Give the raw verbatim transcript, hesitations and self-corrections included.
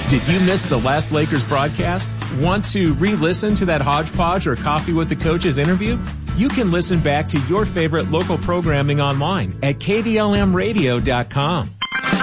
Did you miss the last Lakers broadcast? Want to re-listen to that hodgepodge or Coffee with the Coaches interview? You can listen back to your favorite local programming online at K D L M radio dot com.